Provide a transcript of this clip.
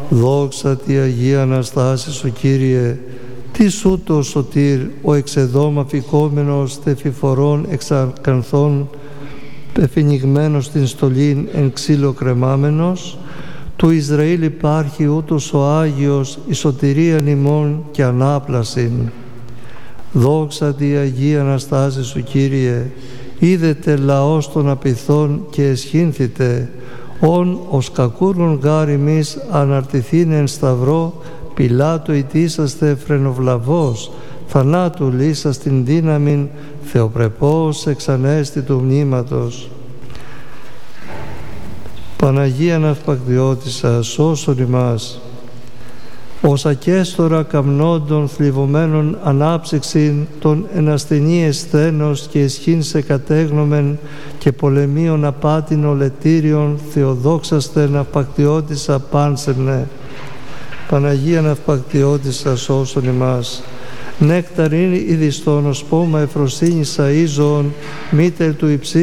Δόξα τη Αγία Αναστάση σου, Κύριε, τις ούτω ο σωτήρ, ο εξεδώμα φυκόμενος τεφιφορών εξακανθών, πεφυνιγμένος στην στολήν εν ξύλο κρεμάμενος, του Ισραήλ υπάρχει ούτως ο Άγιος, η σωτηρία ημών και ανάπλασιν. Δόξα τη Αγία Αναστάση σου, Κύριε, είδετε λαός των απειθών και εσχύνθητε, ον ως κακούργων γάρ ημείς αναρτηθήν εν σταυρό, Πιλάτου ητήσαστε φρενοβλαβός, θανάτου λύσας την δύναμην, Θεοπρεπός εξανέστη του μνήματος. Παναγία Ναυπακτιώτισσα, σώσον ημάς. Ως ακέστορα καμνόντων θλιβωμένων ανάψυξην των εν ασθενή εσθένος και εσχήν σε κατέγνωμεν και πολεμίων απάτην ολετήριων, Θεοδόξαστε Ναυπακτιώτισσα πάνσεμνε. Παναγία Ναυπακτιώτισσα, σώσον ημάς. Νέκταριν ειδιστόν ως πόμα εφροσύνης αΐζων, μήτερ του υψί